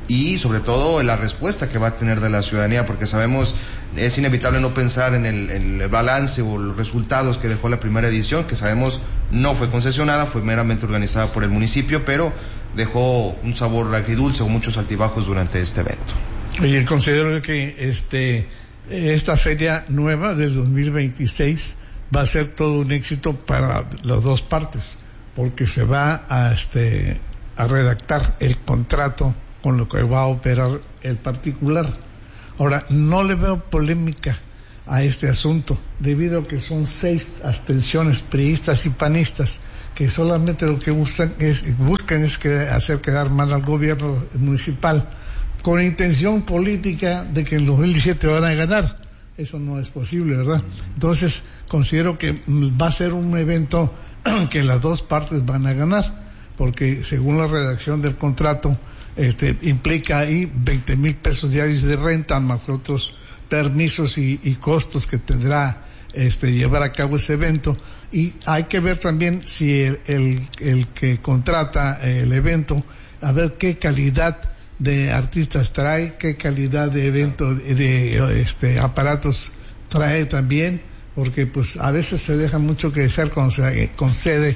y sobre todo la respuesta que va a tener de la ciudadanía, porque sabemos, es inevitable no pensar en el balance o los resultados que dejó la primera edición, que sabemos no fue concesionada, fue meramente organizada por el municipio, pero dejó un sabor agridulce o muchos altibajos durante este evento. Oye, considero que esta feria nueva del 2026 va a ser todo un éxito para las dos partes, porque se va a redactar el contrato con lo que va a operar el particular. Ahora, no le veo polémica a este asunto, debido a que son 6 abstenciones priistas y panistas, que solamente lo que buscan es hacer quedar mal al gobierno municipal, con intención política de que en 2017 van a ganar. Eso no es posible, ¿verdad? Entonces, considero que va a ser un evento que las dos partes van a ganar, porque según la redacción del contrato, implica ahí 20,000 pesos diarios de renta, más otros permisos y costos que tendrá llevar a cabo ese evento. Y hay que ver también si el que contrata el evento, a ver qué calidad de artistas trae, qué calidad de evento, de aparatos trae también, porque pues a veces se deja mucho que desear cuando se concede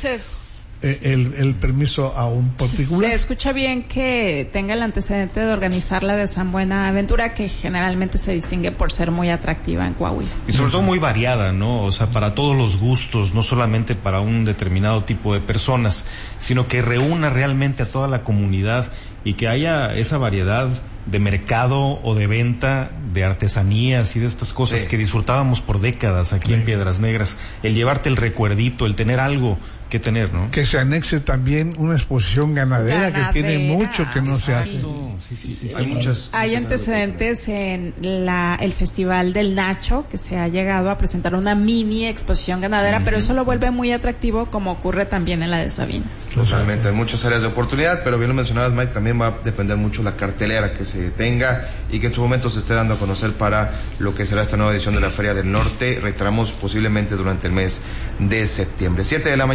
el permiso a un particular. Se escucha bien que tenga el antecedente de organizarla de San Buenaventura, que generalmente se distingue por ser muy atractiva en Coahuila. Y sobre todo muy variada, ¿no? O sea, para todos los gustos, no solamente para un determinado tipo de personas, sino que reúna realmente a toda la comunidad y que haya esa variedad de mercado o de venta de artesanías y de estas cosas que disfrutábamos por décadas aquí en Piedras Negras. El llevarte el recuerdito, el tener algo que tener, ¿no? Que se anexe también una exposición ganadera que tiene mucho que no se hace. Sí. Hay antecedentes en el Festival del Nacho, que se ha llegado a presentar una mini exposición ganadera, pero eso lo vuelve muy atractivo, como ocurre también en la de Sabinas. Totalmente, hay muchas áreas de oportunidad, pero bien lo mencionabas, Mike, también va a depender mucho la cartelera que se tenga y que en su momento se esté dando a conocer para lo que será esta nueva edición de la Feria del Norte. Reiteramos, posiblemente durante el mes de septiembre.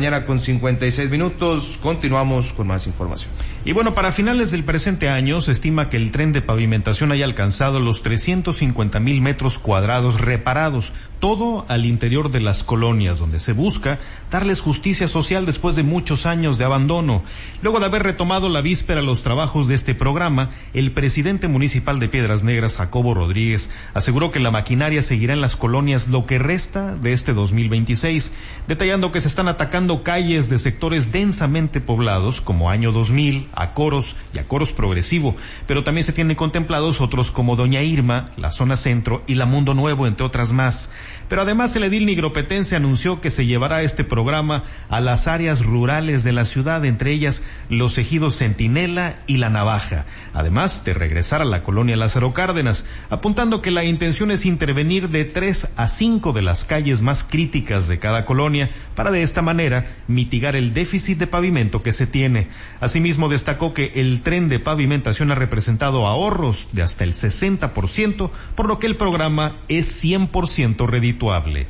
7:56 a.m. Continuamos con más información. Y bueno, para finales del presente año se estima que el tren de pavimentación haya alcanzado los 350,000 metros cuadrados reparados, todo al interior de las colonias, donde se busca darles justicia social después de muchos años de abandono. Luego de haber retomado la víspera los trabajos de este programa, el presidente municipal de Piedras Negras, Jacobo Rodríguez, aseguró que la maquinaria seguirá en las colonias lo que resta de este 2026, detallando que se están atacando calles de sectores densamente poblados como Año 2000, Acoros y Acoros Progresivo, pero también se tienen contemplados otros como Doña Irma, la Zona Centro y la Mundo Nuevo, entre otras más. Pero además el edil nigropetense anunció que se llevará este programa a las áreas rurales de la ciudad, entre ellas los ejidos Centinela y La Navaja, además de regresar a la colonia Lázaro Cárdenas, apuntando que la intención es intervenir de 3 a 5 de las calles más críticas de cada colonia para de esta manera mitigar el déficit de pavimento que se tiene. Asimismo destacó que el tren de pavimentación ha representado ahorros de hasta el 60%, por lo que el programa es 100% redituable.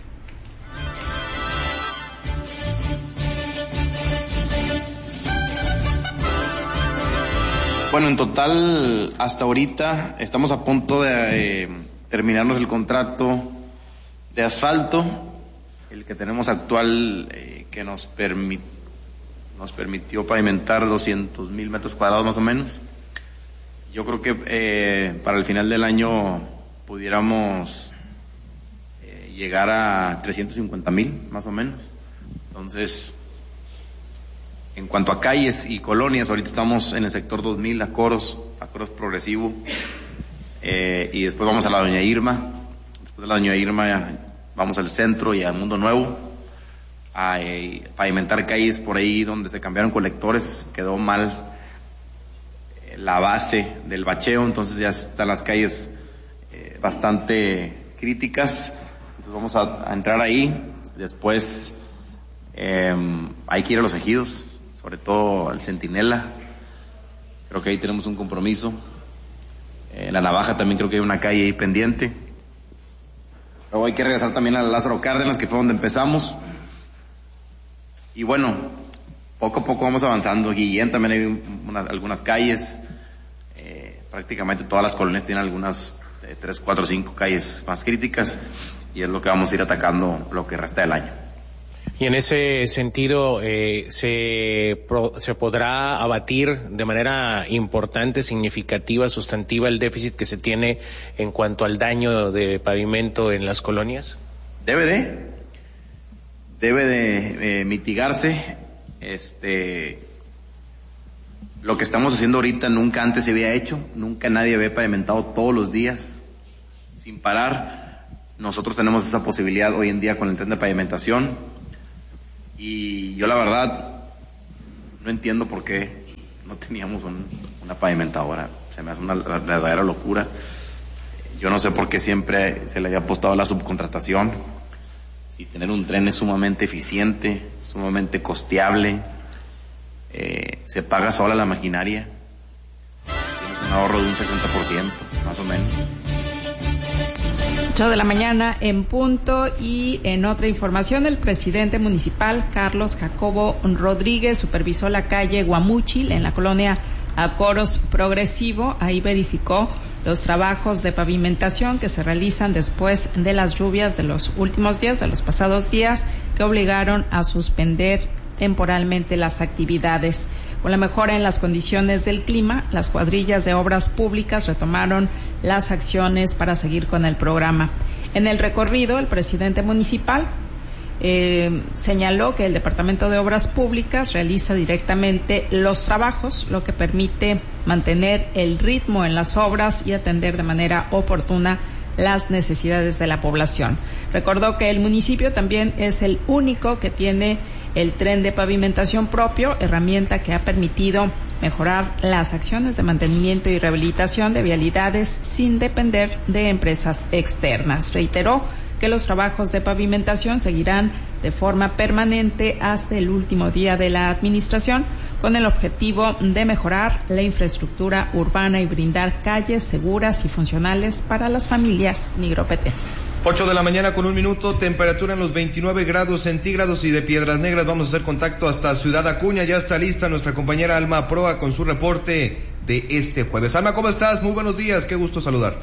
Bueno, en total, hasta ahorita estamos a punto de terminarnos el contrato de asfalto, el que tenemos actual, que nos permitió pavimentar 200,000 metros cuadrados más o menos. Yo creo que para el final del año pudiéramos llegar a 350,000 más o menos. Entonces, en cuanto a calles y colonias, ahorita estamos en el sector 2000, Acoros Progresivo, y después vamos a la Doña Irma. Después de la Doña Irma vamos al centro y al Mundo Nuevo a pavimentar calles por ahí donde se cambiaron colectores, quedó mal la base del bacheo, entonces ya están las calles bastante críticas. Entonces vamos a entrar ahí. Después hay que ir a los ejidos, sobre todo al Centinela, creo que ahí tenemos un compromiso. La Navaja también creo que hay una calle ahí pendiente. Luego hay que regresar también a Lázaro Cárdenas, que fue donde empezamos. Y bueno, poco a poco vamos avanzando. Guillén también hay algunas calles, prácticamente todas las colonias tienen algunas 3, 4, 5 calles más críticas y es lo que vamos a ir atacando lo que resta del año. Y en ese sentido, se podrá abatir de manera importante, significativa, sustantiva el déficit que se tiene en cuanto al daño de pavimento en las colonias. Debe de mitigarse. Lo que estamos haciendo ahorita nunca antes se había hecho, nunca nadie había pavimentado todos los días sin parar. Nosotros tenemos esa posibilidad hoy en día con el tren de pavimentación. Y yo la verdad no entiendo por qué no teníamos una pavimentadora. Se me hace una verdadera locura. Yo no sé por qué siempre se le había apostado a la subcontratación. Si tener un tren es sumamente eficiente, sumamente costeable, se paga sola la maquinaria, tienes un ahorro de un 60%, más o menos. 8 de la mañana en punto. Y en otra información, el presidente municipal Carlos Jacobo Rodríguez supervisó la calle Guamúchil en la colonia Acoros Progresivo. Ahí verificó los trabajos de pavimentación que se realizan después de las lluvias de los últimos días, de los pasados días, que obligaron a suspender temporalmente las actividades. Con la mejora en las condiciones del clima, las cuadrillas de obras públicas retomaron las acciones para seguir con el programa. En el recorrido, el presidente municipal señaló que el Departamento de Obras Públicas realiza directamente los trabajos, lo que permite mantener el ritmo en las obras y atender de manera oportuna las necesidades de la población. Recordó que el municipio también es el único que tiene el tren de pavimentación propio, herramienta que ha permitido mejorar las acciones de mantenimiento y rehabilitación de vialidades sin depender de empresas externas. Reiteró que los trabajos de pavimentación seguirán de forma permanente hasta el último día de la administración, con el objetivo de mejorar la infraestructura urbana y brindar calles seguras y funcionales para las familias nigropetenses. 8 de la mañana con 1 minuto, temperatura en los 29 grados centígrados y de Piedras Negras vamos a hacer contacto hasta Ciudad Acuña. Ya está lista nuestra compañera Alma Proa con su reporte de este jueves. Alma, ¿cómo estás? Muy buenos días, qué gusto saludarte.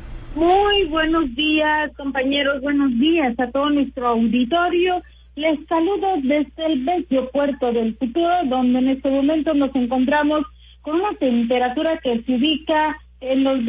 Muy buenos días, compañeros, buenos días a todo nuestro auditorio. Les saludo desde el bello puerto del Futuro, donde en este momento nos encontramos con una temperatura que se ubica en los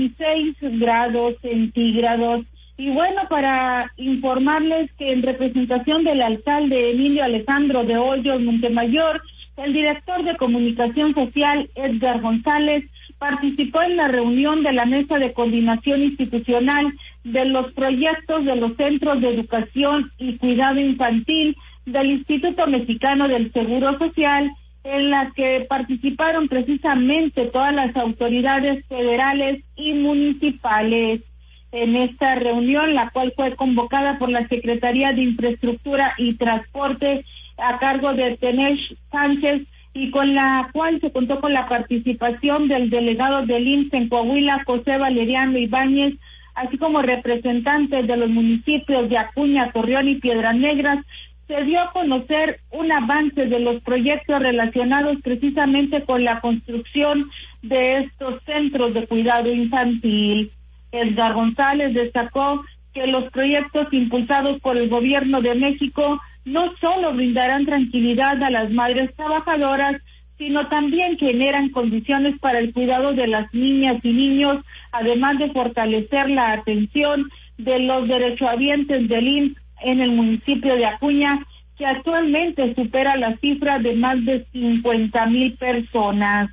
26 grados centígrados. Y bueno, para informarles que en representación del alcalde Emilio Alejandro de Hoyos Montemayor, el director de comunicación social Edgar González participó en la reunión de la Mesa de Coordinación Institucional de los proyectos de los Centros de Educación y Cuidado Infantil del Instituto Mexicano del Seguro Social, en la que participaron precisamente todas las autoridades federales y municipales. En esta reunión, la cual fue convocada por la Secretaría de Infraestructura y Transporte a cargo de Tenesh Sánchez, y con la cual se contó con la participación del delegado del IMSS en Coahuila, José Valeriano Ibáñez, así como representantes de los municipios de Acuña, Torreón y Piedras Negras. Se dio a conocer un avance de los proyectos relacionados precisamente con la construcción de estos centros de cuidado infantil. Edgar González destacó que los proyectos impulsados por el Gobierno de México no solo brindarán tranquilidad a las madres trabajadoras, sino también generan condiciones para el cuidado de las niñas y niños, además de fortalecer la atención de los derechohabientes del IMSS en el municipio de Acuña, que actualmente supera la cifra de más de 50,000 personas.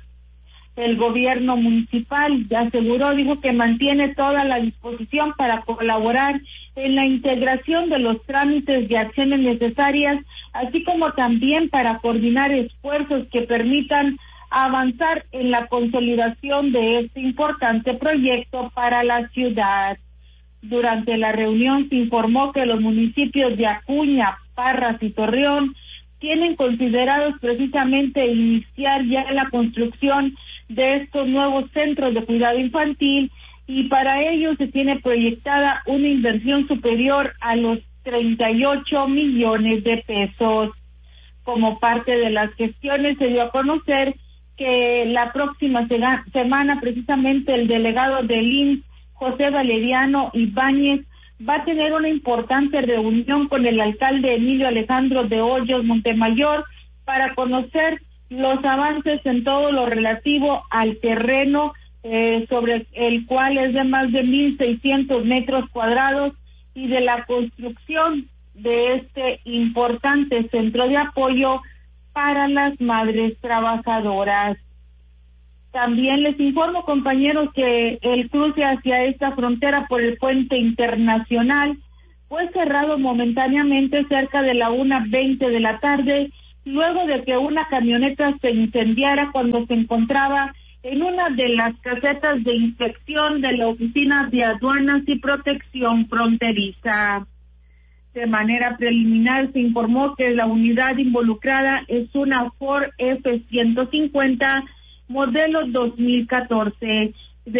El gobierno municipal dijo que mantiene toda la disposición para colaborar en la integración de los trámites de acciones necesarias, así como también para coordinar esfuerzos que permitan avanzar en la consolidación de este importante proyecto para la ciudad. Durante la reunión se informó que los municipios de Acuña, Parras y Torreón tienen considerados precisamente iniciar ya la construcción de estos nuevos centros de cuidado infantil, y para ello se tiene proyectada una inversión superior a los 38 millones de pesos. Como parte de las gestiones se dio a conocer que la próxima semana precisamente el delegado del IMSS, José Valeriano Ibáñez, va a tener una importante reunión con el alcalde Emilio Alejandro de Hoyos Montemayor para conocer los avances en todo lo relativo al terreno sobre el cual es de más de 1,600 metros cuadrados y de la construcción de este importante centro de apoyo para las madres trabajadoras. También les informo, compañeros, que el cruce hacia esta frontera por el puente internacional fue cerrado momentáneamente cerca de la 1:20 de la tarde, luego de que una camioneta se incendiara cuando se encontraba en una de las casetas de inspección de la Oficina de Aduanas y Protección Fronteriza. De manera preliminar se informó que la unidad involucrada es una Ford F-150 modelo 2014,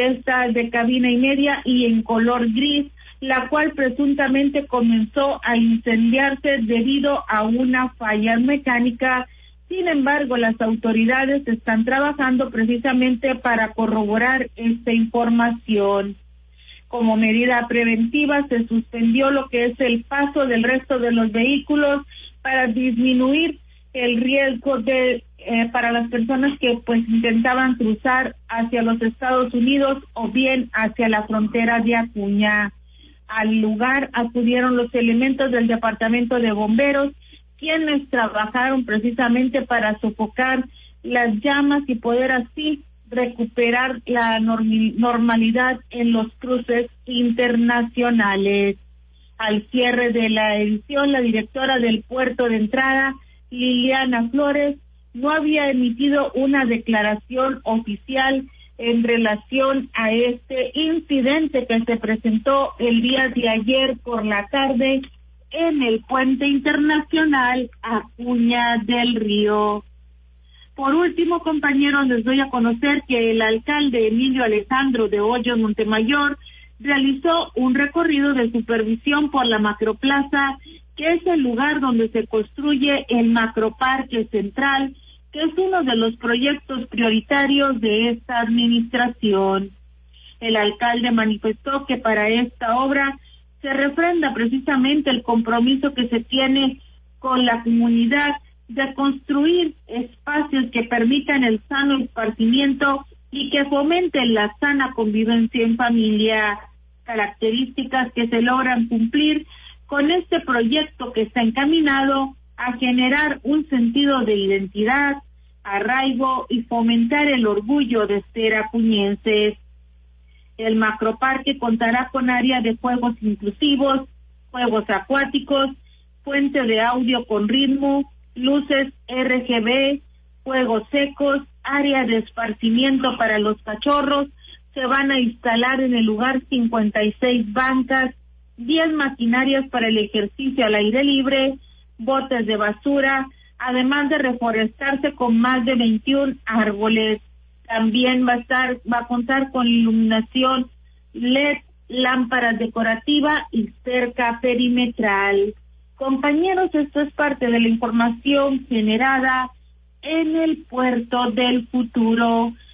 de cabina y media y en color gris, la cual presuntamente comenzó a incendiarse debido a una falla mecánica. Sin embargo, las autoridades están trabajando precisamente para corroborar esta información. Como medida preventiva, se suspendió lo que es el paso del resto de los vehículos para disminuir el riesgo para las personas que pues intentaban cruzar hacia los Estados Unidos o bien hacia la frontera de Acuña. Al lugar acudieron los elementos del Departamento de Bomberos, quienes trabajaron precisamente para sofocar las llamas y poder así recuperar la normalidad en los cruces internacionales. Al cierre de la edición, la directora del puerto de entrada, Liliana Flores, no había emitido una declaración oficial en relación a este incidente que se presentó el día de ayer por la tarde en el puente internacional Acuña del Río. Por último, compañeros, les doy a conocer que el alcalde Emilio Alejandro de Hoyos Montemayor realizó un recorrido de supervisión por la Macroplaza, que es el lugar donde se construye el Macroparque Central, que es uno de los proyectos prioritarios de esta administración. El alcalde manifestó que para esta obra se refrenda precisamente el compromiso que se tiene con la comunidad de construir espacios que permitan el sano esparcimiento y que fomenten la sana convivencia en familia, características que se logran cumplir con este proyecto que está encaminado a generar un sentido de identidad, arraigo y fomentar el orgullo de ser acuñenses. El macroparque contará con área de juegos inclusivos, juegos acuáticos, fuente de audio con ritmo, luces RGB, juegos secos, área de esparcimiento para los cachorros. Se van a instalar en el lugar 56 bancas, 10 maquinarias para el ejercicio al aire libre, botes de basura, además de reforestarse con más de 21 árboles. También va a contar con iluminación LED, lámparas decorativas y cerca perimetral. Compañeros, esto es parte de la información generada en el puerto del futuro.